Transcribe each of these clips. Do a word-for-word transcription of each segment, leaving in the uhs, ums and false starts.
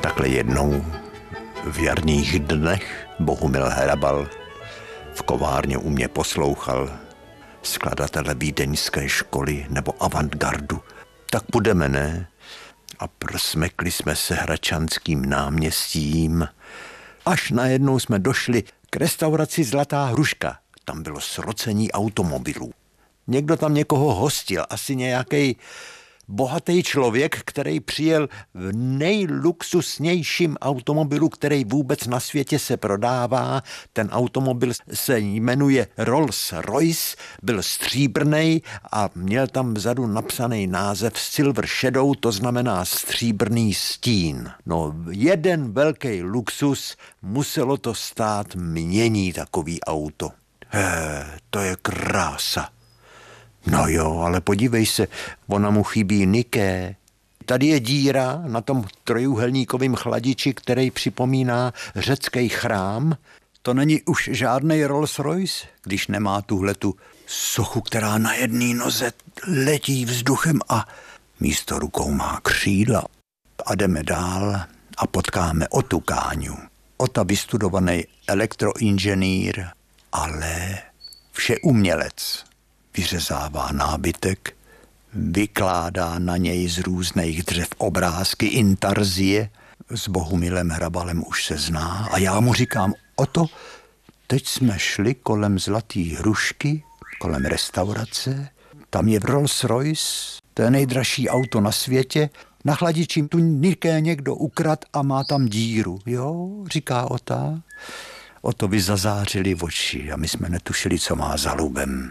Takhle jednou v jarních dnech Bohumil Hrabal v kovárně u mě poslouchal skladatele vídeňské školy nebo avantgardu. Tak půjdeme, ne? A prosmekli jsme se Hradčanským náměstím, až najednou jsme došli k restauraci Zlatá hruška. Tam bylo srocení automobilů. Někdo tam někoho hostil, asi nějaký bohatý člověk, který přijel v nejluxusnějším automobilu, který vůbec na světě se prodává. Ten automobil se jmenuje Rolls-Royce, byl stříbrnej a měl tam vzadu napsaný název Silver Shadow, to znamená stříbrný stín. No, jeden velký luxus, muselo to stát mění takový auto. He, to je krása. No jo, ale podívej se, ona mu chybí niké. Tady je díra na tom trojúhelníkovém chladiči, který připomíná řecký chrám. To není už žádnej Rolls-Royce, když nemá tuhletu sochu, která na jedné noze letí vzduchem a místo rukou má křídla. A jdeme dál a potkáme Otu Káňu. Ota vystudovaný elektroinženýr, ale všeumělec. Vyřezává nábytek, vykládá na něj z různých dřev obrázky, intarzie. S Bohumilem Hrabalem už se zná a já mu říkám: Oto, teď jsme šli kolem Zlatý hrušky, kolem restaurace, tam je Rolls-Royce, to je nejdražší auto na světě, na chladiči tu niké někdo ukrad a má tam díru. Jo, říká Ota. Oto vy zazářili oči a my jsme netušili, co má za lubem.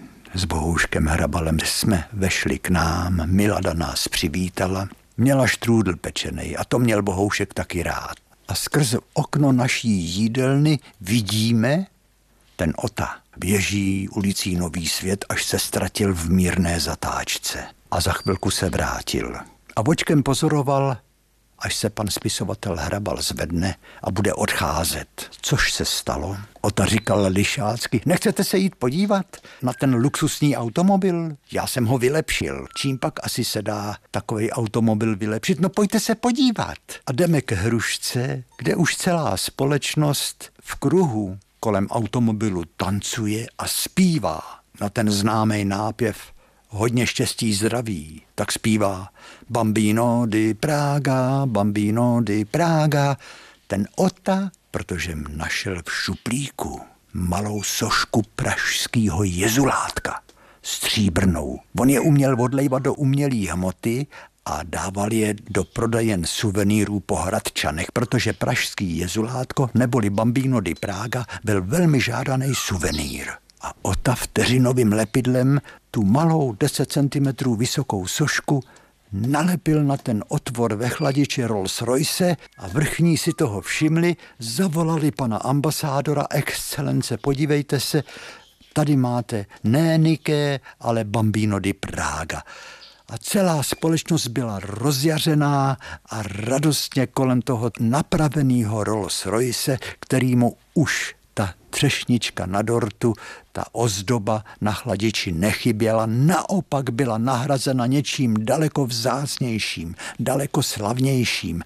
S Bohouškem Hrabalem jsme vešli k nám, Milada nás přivítala, měla štrůdl pečenej a to měl Bohoušek taky rád. A skrz okno naší jídelny vidíme, ten Ota běží ulicí Nový Svět, až se ztratil v mírné zatáčce. A za chvilku se vrátil. A vočkem pozoroval, až se pan spisovatel Hrabal zvedne a bude odcházet. Což se stalo? Ota říkal lišácky: nechcete se jít podívat na ten luxusní automobil? Já jsem ho vylepšil. Čím pak asi se dá takovej automobil vylepšit? No pojďte se podívat. A jdeme k hrušce, kde už celá společnost v kruhu kolem automobilu tancuje a zpívá na ten známý nápěv Hodně štěstí, zdraví. Tak zpívá Bambino di Praga, Bambino di Praga. Ten Ota, protože našel v šuplíku malou sošku pražského jezulátka, stříbrnou. On je uměl odlejvat do umělý hmoty a dával je do prodejen suvenýrů po Hradčanech, protože pražský jezulátko neboli Bambino di Praga byl velmi žádaný suvenýr. A Ota vteřinovým lepidlem tu malou deset centimetrů vysokou sošku nalepil na ten otvor ve chladiči Rolls-Royce a vrchní si toho všimli, zavolali pana ambasádora: excelence, podívejte se, tady máte ne Niké, ale Bambino di Praga. A celá společnost byla rozjařená a radostně kolem toho napraveného Rolls-Royce, kterýmu už ta třešnička na dortu, ta ozdoba na chladiči nechyběla, naopak byla nahrazena něčím daleko vzácnějším, daleko slavnějším,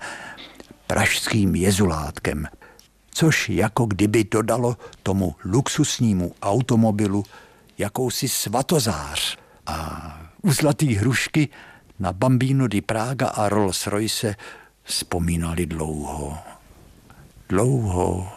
pražským jezulátkem, což jako kdyby dodalo tomu luxusnímu automobilu jakousi svatozář. A u Zlatý hrušky na Bambino di Praga a Rolls-Royce vzpomínali dlouho, dlouho.